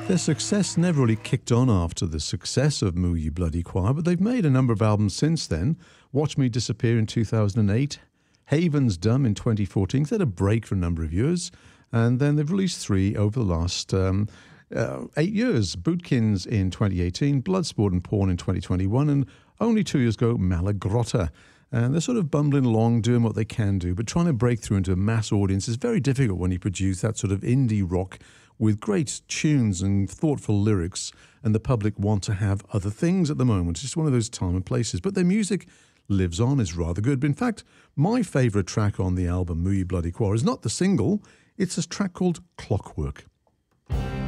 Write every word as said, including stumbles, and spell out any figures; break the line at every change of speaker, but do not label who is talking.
Their success never really kicked on after the success of Moo You Bloody Choir, but they've made a number of albums since then. Watch Me Disappear in two thousand eight, Haven's Dumb in twenty fourteen. They had a break for a number of years, and then they've released three over the last um, uh, eight years. Bootkins in twenty eighteen, Bloodsport and Porn in twenty twenty-one, and only two years ago, Malagrotta. And they're sort of bumbling along, doing what they can do, but trying to break through into a mass audience is very difficult when you produce that sort of indie rock with great tunes and thoughtful lyrics, and the public want to have other things at the moment. It's just one of those time and places. But their music lives on, is rather good. But in fact, my favourite track on the album, Moo You Bloody Choir, is not the single, it's a track called Clockwork.